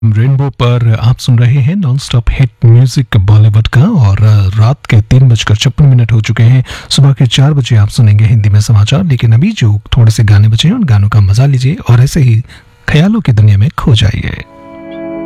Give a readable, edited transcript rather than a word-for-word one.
Rainbow पर आप सुन रहे हैं non stop hit music Bollywood का। और रात के 3:56 हो चुके हैं। सुबह के 4 बजे आप सुनेंगे हिंदी में समाचार, लेकिन अभी जो थोड़े से गाने बचे हैं उन गानों का मजा लीजिए और ऐसे ही ख्यालों की दुनिया में खो जाइए।